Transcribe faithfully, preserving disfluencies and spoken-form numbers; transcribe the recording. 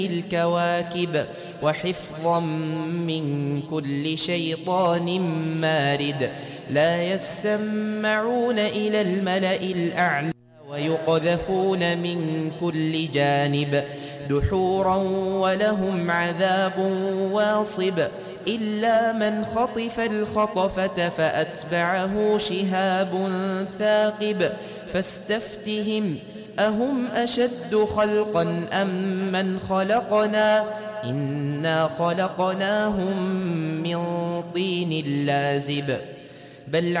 الكواكب وحفظا من كل شيطان مارد لا يسمعون إلى الملأ الأعلى ويقذفون من كل جانب دحورا ولهم عذاب واصب إلا من خطف الخطفة فأتبعه شهاب ثاقب فاستفتهم أهم أشد خلقا أم من خلقنا إنا خلقناهم من طين لازب بل